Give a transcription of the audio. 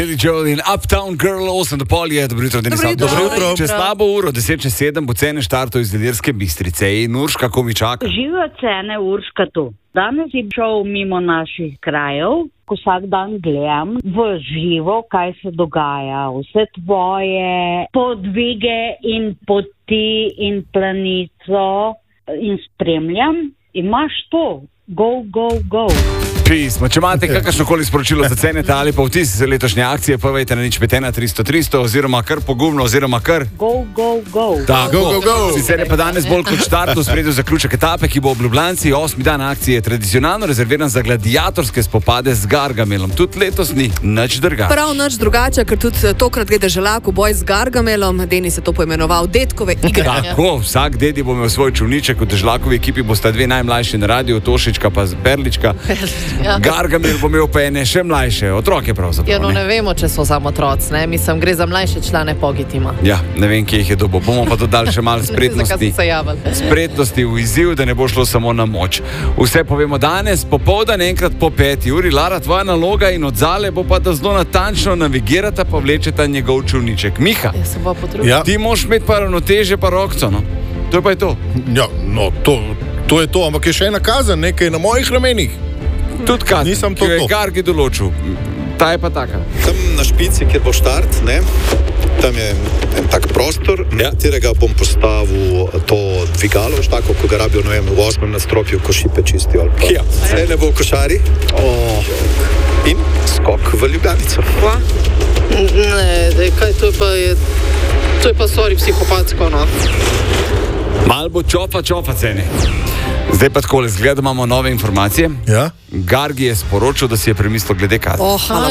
Billy Joel in Uptown Girl, 8:30 je, dobro jutro, Denis. Dobro jutro. Čez slabo uro, 10:07, bo cene štartov iz Ilirske Bistrice. In Urška, ko mi čaka? Živijo cene, Urška tu. Danes je šel mimo naših krajev, ko vsak dan gledam v živo, kaj se dogaja. Vse tvoje podvige in poti in planico in spremljam. Imaš to. Go, go, go. Pismo. Če imate kakršnokoli sporočilo za cenete ali pa vtis letošnje akcije, povejte na 051-300-300 oziroma kar pogumno oziroma kar... Go, go, go. Tako, Go, go, go. Sicer je pa danes bolj kot štart, v spredju zaključek etape, ki bo v Ljubljanci. 8. dan akcije je tradicionalno rezerviran za gladiatorske spopade z Gargamelom. Tudi letos ni nič drugače. Prav nič drugače, ker tudi tokrat gre Deželak v boj z Gargamelom. Denis je to poimenoval Dedkove igre. Tako, vsak dedi bo imel svoj čuvniček. V Dežlakovi ekipi bosta dve najmlajši na radiju, Tošička pa Perlička. Ja. Gargamel bo imel pa ene še mlajše, otroke pravzaprav. Ja, no ne vemo, če so samo otroci, ne? Mislim, gre za mlajše člane Pogitima. Ja, ne vem, kje jih je dobo. Bomo pa dodali še malo spretnosti. Spretnosti v izziv, da ne bo šlo samo na moč. Vse povemo danes, popoldan, enkrat po 5 uri. Lara, tvoja naloga in odzale bo pa, da zelo natančno navigirata pa vlečeta njegov čuvniček. Miha, Ja, se bo potrudil. Ja. ti moš imeti pa ravnoteže pa rokco, no. To je pa je to. Ja, no, to je to, ampak je še ena kazen, nekaj na mojih ramenih. Tudi kazen, Nisem to ki jo je to. Gargi določil. Ta je pa taka. Tam na špici, kjer bo štart, ne, tam je en tak prostor, na katerega bom postavil to dvigalo, tako, ko ga rabijo, ne vem, v 8. nadstropju, ko šipe čistijo. Kija. Vse ne bo v košari. In skok v Ljubljanico. Ne, kaj to je pa sorry psihopatsko, no. Mal bo čofa cene. Zdaj pa takole, zgleda, imamo nove informacije. Ja? Gargi je sporočil, da si je premislil glede kazni. Oh,